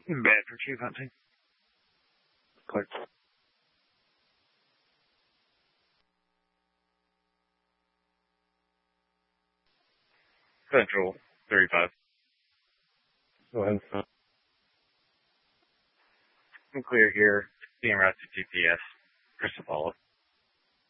Bad for tube hunting. Clear. Central 35. Go ahead. I'm clear here. Being routed to GPS. Chris Apollo.